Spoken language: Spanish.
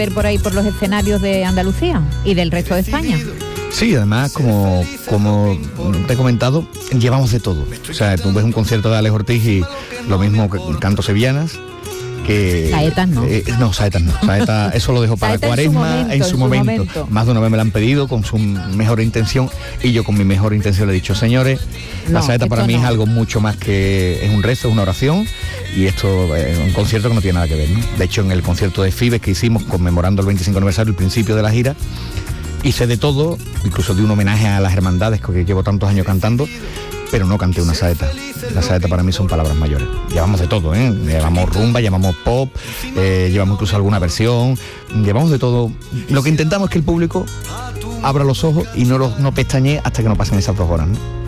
ver por ahí por los escenarios de Andalucía y del resto de España. Sí, además, como te he comentado, llevamos de todo. O sea, tú ves un concierto de Alex Ortiz y lo mismo que canto sevillanas, que... Saetas no. No, saetas no. Saetas, eso lo dejo para Saeta Cuaresma en su momento. Más de una vez me la han pedido con su mejor intención y yo con mi mejor intención le he dicho, señores, la saeta para mí es algo mucho más que... Es un rezo, es una oración y esto es un concierto que no tiene nada que ver, ¿no? De hecho, en el concierto de Fibes que hicimos conmemorando el 25 aniversario, el principio de la gira, hice de todo, incluso di un homenaje a las hermandades que llevo tantos años cantando, pero no canté una saeta. La saeta para mí son palabras mayores. Llevamos de todo, ¿eh? Llevamos rumba, llevamos pop, llevamos incluso alguna versión, llevamos de todo. Lo que intentamos es que el público abra los ojos y no pestañee hasta que no pasen esas 2 horas, ¿no?